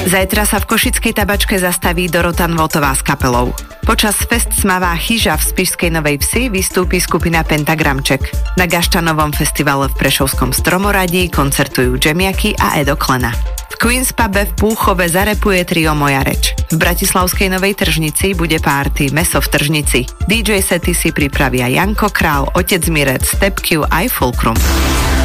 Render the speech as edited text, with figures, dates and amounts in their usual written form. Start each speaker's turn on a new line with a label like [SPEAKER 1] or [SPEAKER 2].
[SPEAKER 1] Zajtra sa v Košickej tabačke zastaví Dorota Nvotová s kapelou. Počas fest Smavá chyža v Spišskej Novej Vsi vystúpi skupina Pentagramček. Na Gaštanovom festivale v Prešovskom Stromoradí koncertujú Džemiaky a Edo Klena. V Queen's Pube v Púchove zarepuje trio Moja reč. V Bratislavskej Novej Tržnici bude párty Meso v Tržnici. DJ sety si pripravia Janko Král, Otec Mirec, Step Q aj Fulcrum.